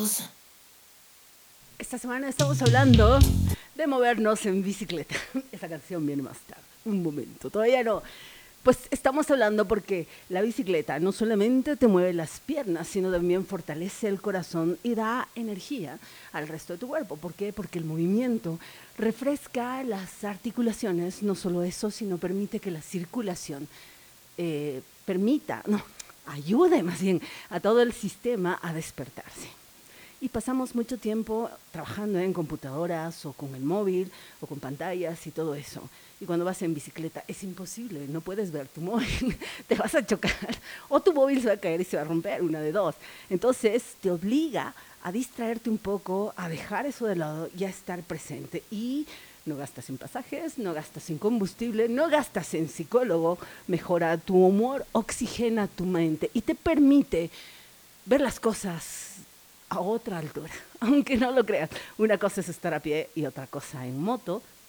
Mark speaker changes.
Speaker 1: Esta semana estamos hablando de movernos en bicicleta. Esa canción viene más tarde. Un momento, todavía no. Pues estamos hablando porque la bicicleta no solamente te mueve las piernas, sino también fortalece el corazón y da energía al resto de tu cuerpo. ¿Por qué? Porque el movimiento refresca las articulaciones, no solo eso, sino permite que la circulación ayude más bien a todo el sistema a despertarse. Y pasamos mucho tiempo trabajando en computadoras o con el móvil o con pantallas y todo eso. Y cuando vas en bicicleta es imposible, no puedes ver tu móvil, te vas a chocar o tu móvil se va a caer y se va a romper, una de dos. Entonces te obliga a distraerte un poco, a dejar eso de lado y a estar presente. Y no gastas en pasajes, no gastas en combustible, no gastas en psicólogo, mejora tu humor, oxigena tu mente y te permite ver las cosas a otra altura, aunque no lo creas. Una cosa es estar a pie y otra cosa en moto,